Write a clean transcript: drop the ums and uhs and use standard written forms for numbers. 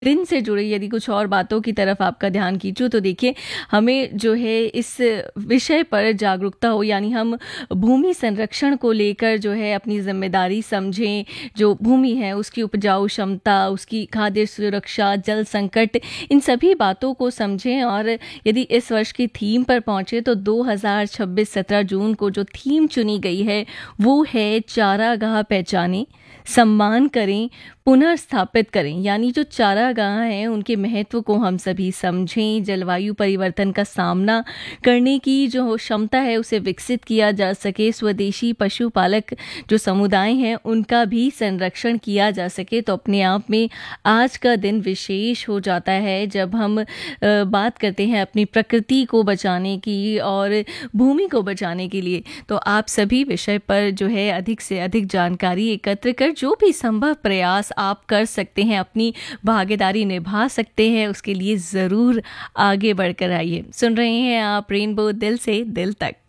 दिन से जुड़ी यदि कुछ और बातों की तरफ आपका ध्यान खींचूँ तो देखिए, हमें जो है इस विषय पर जागरूकता हो, यानी हम भूमि संरक्षण को लेकर जो है अपनी जिम्मेदारी समझें। जो भूमि है उसकी उपजाऊ क्षमता, उसकी खाद्य सुरक्षा, जल संकट, इन सभी बातों को समझें। और यदि इस वर्ष की थीम पर पहुँचे तो 2026 17 जून को जो थीम चुनी गई है वो है चारागाह पहचानें, सम्मान करें, पुनर्स्थापित करें। यानी जो चारागाह हैं उनके महत्व को हम सभी समझें। जलवायु परिवर्तन का सामना करने की जो क्षमता है उसे विकसित किया जा सके। स्वदेशी पशुपालक जो समुदाय हैं उनका भी संरक्षण किया जा सके। तो अपने आप में आज का दिन विशेष हो जाता है जब हम बात करते हैं अपनी प्रकृति को बचाने की और भूमि को बचाने के लिए। तो आप सभी विषय पर जो है अधिक से अधिक जानकारी एकत्र कर जो भी संभव प्रयास आप कर सकते हैं, अपनी भागीदारी निभा सकते हैं, उसके लिए ज़रूर आगे बढ़कर आइए। सुन रहे हैं आप रेनबो दिल से दिल तक।